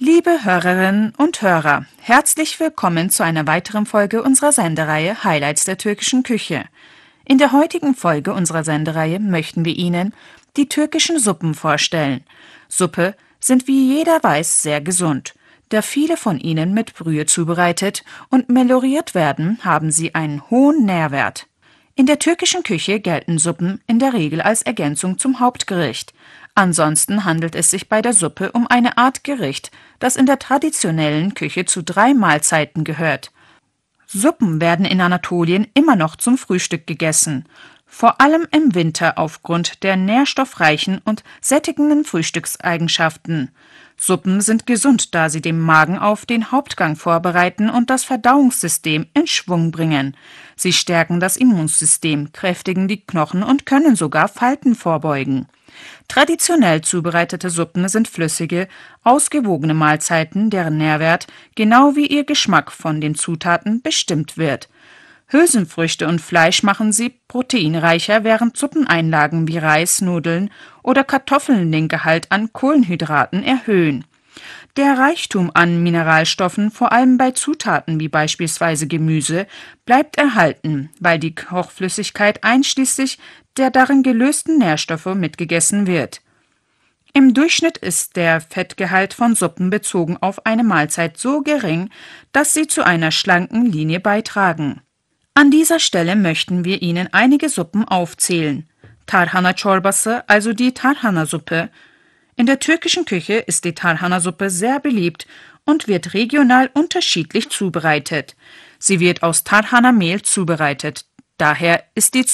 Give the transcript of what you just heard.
Liebe Hörerinnen und Hörer, herzlich willkommen zu einer weiteren Folge unserer Sendereihe Highlights der türkischen Küche. In der heutigen Folge unserer Sendereihe möchten wir Ihnen die türkischen Suppen vorstellen. Suppe sind, wie jeder weiß, sehr gesund. Da viele von ihnen mit Brühe zubereitet und meloriert werden, haben sie einen hohen Nährwert. In der türkischen Küche gelten Suppen in der Regel als Ergänzung zum Hauptgericht. Ansonsten handelt es sich bei der Suppe um eine Art Gericht, das in der traditionellen Küche zu 3 Mahlzeiten gehört. Suppen werden in Anatolien immer noch zum Frühstück gegessen. Vor allem im Winter aufgrund der nährstoffreichen und sättigenden Frühstückseigenschaften. Suppen sind gesund, da sie den Magen auf den Hauptgang vorbereiten und das Verdauungssystem in Schwung bringen. Sie stärken das Immunsystem, kräftigen die Knochen und können sogar Falten vorbeugen. Traditionell zubereitete Suppen sind flüssige, ausgewogene Mahlzeiten, deren Nährwert genau wie ihr Geschmack von den Zutaten bestimmt wird. Hülsenfrüchte und Fleisch machen sie proteinreicher, während Suppeneinlagen wie Reis, Nudeln oder Kartoffeln den Gehalt an Kohlenhydraten erhöhen. Der Reichtum an Mineralstoffen, vor allem bei Zutaten wie beispielsweise Gemüse, bleibt erhalten, weil die Kochflüssigkeit einschließlich der darin gelösten Nährstoffe mitgegessen wird. Im Durchschnitt ist der Fettgehalt von Suppen bezogen auf eine Mahlzeit so gering, dass sie zu einer schlanken Linie beitragen. An dieser Stelle möchten wir Ihnen einige Suppen aufzählen. Tarhana Çorbası, also die Tarhana-Suppe. In der türkischen Küche ist die Tarhana-Suppe sehr beliebt und wird regional unterschiedlich zubereitet. Sie wird aus Tarhana-Mehl zubereitet. Daher ist die